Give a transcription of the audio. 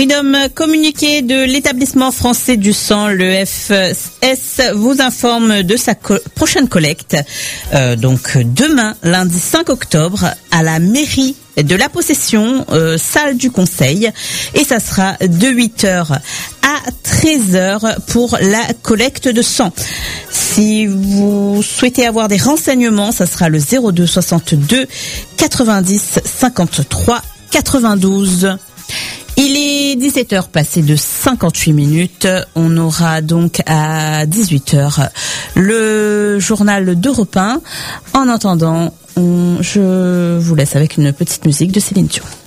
Freedom communiqué de l'établissement français du sang, le FS, vous informe de sa prochaine collecte. Donc demain, lundi 5 octobre, à la mairie de la Possession, salle du Conseil, et ça sera de 8h à 13h pour la collecte de sang. Si vous souhaitez avoir des renseignements, ça sera le 02 62 90 53 92. Il est 17h passé de 58 minutes. On aura donc à 18h le journal d'Europe 1. En attendant, je vous laisse avec une petite musique de Céline Dion.